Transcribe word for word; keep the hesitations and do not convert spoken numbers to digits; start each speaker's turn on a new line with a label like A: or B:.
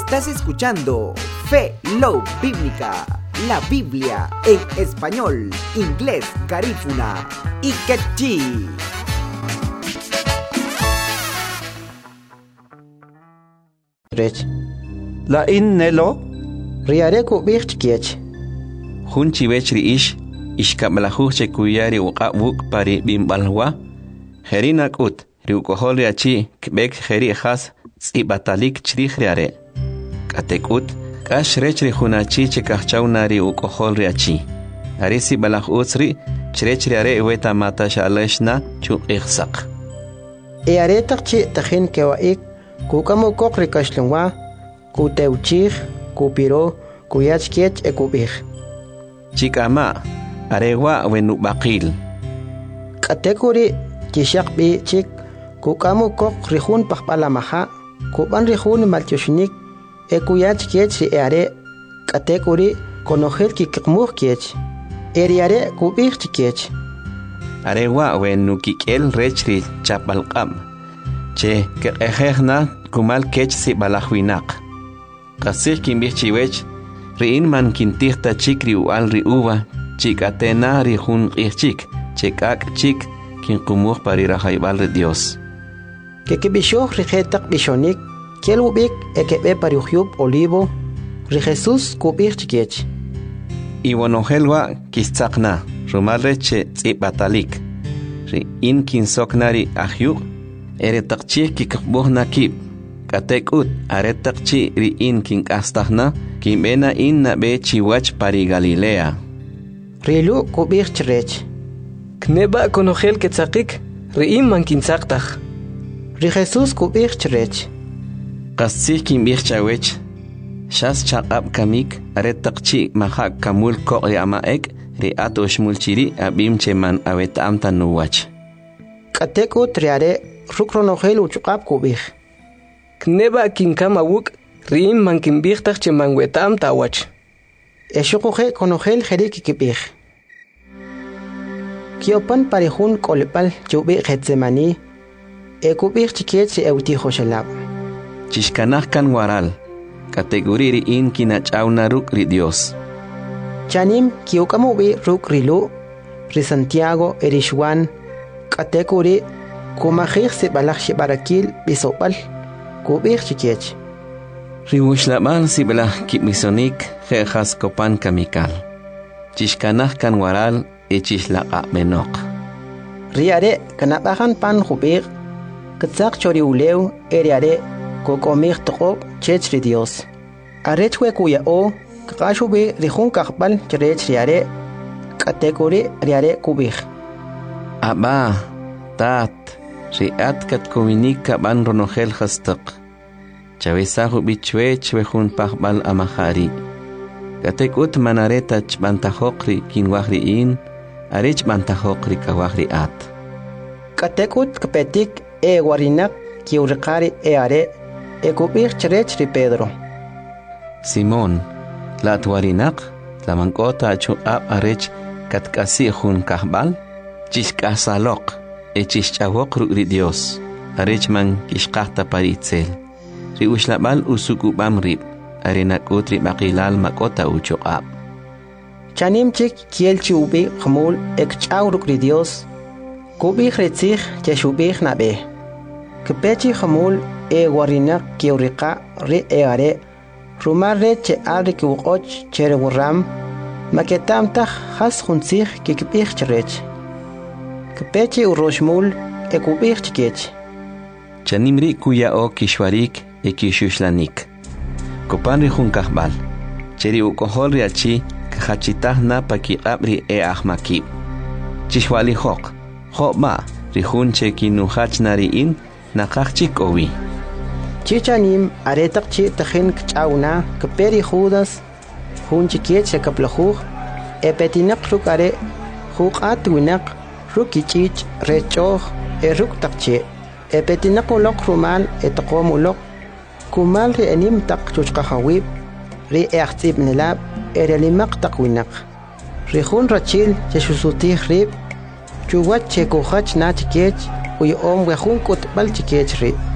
A: Estás escuchando Fe Love Bíblica, la Biblia en español, inglés, garífuna y quechí.
B: La in nelo
C: riareku bichkiech
B: hunchi bechri ish ishkablahuche kuyari uqabuk pari bimbalwa herina kut riukoholi achi kbek heri khas tsibatalik chrikhriare katekut kash rechri hunachi chekahchaunari ukoholi achi arisi balah utsri chrechriare weta mata shaleshna chu ikhsaq
C: e aretakchi tahin kewaik kukamo kokri kashlungwa kuteuchich kupiro kuyachkiech ekubich
B: chikama arewa wenu bakil
C: katekuri kishakbi chik kukamo kok rihun pakpalamaha kuban rihun malchoshinik ekuyachkiech eare katekuri konohel kikmuhkiech eriare kubich chikech
B: arewa wenu kikel rechri chapalqam che kehehna kumal kech si balahwinak kasih kimbih chiwech riin man kintihta chikri ual ri uva chikatena ri hun chik chekak chik kinkumuh parira haibal de Dios
C: kekibishoh ri jetak bishonik kelubik ekebe pariuhyub olivo ri Jesus kubih chikech
B: iwonohelwa kistakna rumalre che tsibatalik ri in kinsoknari ahyuk eretakchi kikbuhna kib katekut aretakchi ri in kinkastahna kimbena in nabe chiwach pari Galilea
C: rilu kubir chrech
D: kneba konogel ketzakik ri in man kinsaktaj
C: ri Jesus kubir chrech
B: qassi kimbir chawech shas chaqab kamik aretakchi mahak kamul ko yamaek ri atosh mulchiri abim cheman awetam tanuwach
C: katekut riare rukronogel uchqab kubih
D: kneba kinkama wuk rim man kimbihtaj cheman wetam tawach
C: eshuqoje konogel jeriki kibih kiopan parihun kolpal chubi getsemani ekubih chikech eutijo shalab
B: chishkanaj kan waral kategori ri in kinachawna ruk ri Dios
C: chanim kiokamu bi ruk rilu ri Santiago erishwan kategori kumajij se balaj shibarakil bisopal kubih chikech
B: riwushlabal si balah kimisonik jejas kopan kamikal chishkanaj kan waral echishlaqa menok
C: riare kanabajan pan jubig kitsak chori uleu eriare kokomig toqob chechri Dios arechwe kuya o qashubi rihun kaqbal cherech riare kategori riare kubih
B: aba tat riat kat kominika ban ronogel khastaq chavesahu bichwe chwehun pahbal amahari katekut manareta chbantajokri kinwahri in arich bantajokri kawahri at
C: katekut kapetik e warinak kiurqari e are e kubir cherech ri Pedro
B: Simón la twarinak la mankota chu ab arich katkasi hun kahbal chishkasalok echishchawok ri Dios arechman kishqahta paritzel ri ushlabal usukubam rib arenakut ri baqilal makota uchuqab
C: chanim chik kielchi ubi khmul ekchawruk ri Dios kubi khretzig cheshubig nabe kepechi khmul e warinak kiuriqa ri eare rumare che ari kuqoch chere wuram maketam takh khas khunzig kikbig cherech kepechi uroshmul ekubig chikech
B: chanimri kuya o kishwarik ekishuslanik kopan ri hun kahbal cheri ukohol ri achi khachitahna pakiqabri e ahmakib chishwali hok khoma ri hun chekinu khachnari in naqachik owi
C: chichanim aretakchi tahin kchauna keperi judas hun chikech sekaplahu epetinak rukare huqat winak rukichich rechoh eruk takche epetinak ulok rumal etqom ulok kumal ri enim tak chuchqahawib ri ehtib nilab erelimaq takwinak ri hun rachil cheshusuti rib chuwat chekuhach na chikech uy om wehun kut bal chikech ri